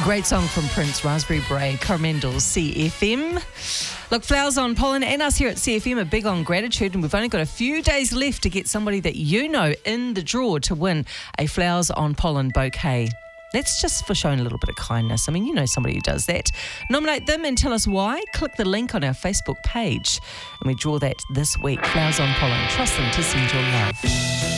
Great song from Prince, Raspberry Beret, Coromandel, CFM. Look, Flowers on Pollen and us here at CFM are big on gratitude, and we've only got a few days left to get somebody that you know in the draw to win a Flowers on Pollen bouquet. That's just for showing a little bit of kindness. I mean, you know somebody who does that. Nominate them and tell us why. Click the link on our Facebook page, and we draw that this week. Flowers on Pollen. Trust them to send your love.